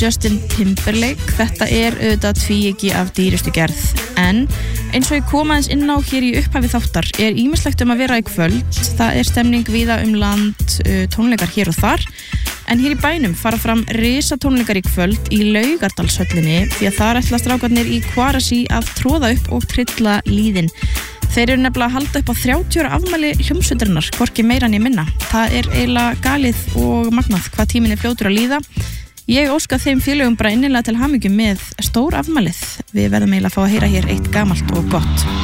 Justin Timberlake. Þetta auðvitað tvíeyki af dýrustu gerð, en eins og ég kom aðeins inn á hér í upphafi þáttar ýmislegt að vera í kvöld. Það stemning víða land, tónleikar hér og þar, en hér í bænum fara fram risatónleikar í kvöld í Laugardalshöllinni því að þar ætla strákarnir í Kvarasi að tróða upp og trylla líðin. Þeir eru nefnilega að halda upp á 30 ára afmæli hljómsveitarinnar, hvorki meira né minna. Það eiginlega galið og magnað hvað tíminn fljótur að líða. Ég óska þeim félögum bara innilega til hamingju með stór afmælið. Við verðum eiginlega að fá að heyra hér eitt gamalt og gott.